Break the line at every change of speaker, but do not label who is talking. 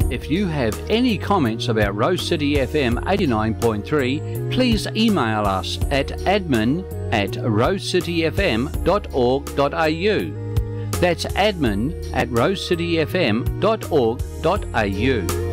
If you have any comments about Rose City FM 89.3, please email us at admin@rosecityfm.org.au. That's admin@rosecityfm.org.au.